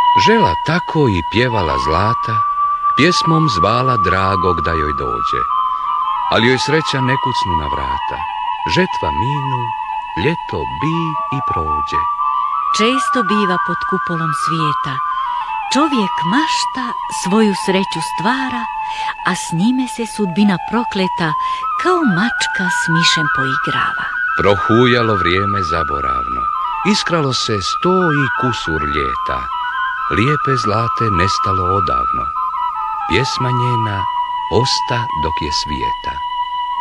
Žela tako i pjevala Zlata, pjesmom zvala dragog da joj dođe. Ali joj sreća ne kucnu na vrata. Žetva minu, ljeto bi i prođe. Često biva pod kupolom svijeta. Čovjek mašta, svoju sreću stvara, a s njime se sudbina prokleta kao mačka s mišem poigrava. Prohujalo vrijeme zaboravno, iskralo se 100 i kusur ljeta. Lijepe Zlate nestalo odavno, pjesma njena osta dok je svijeta.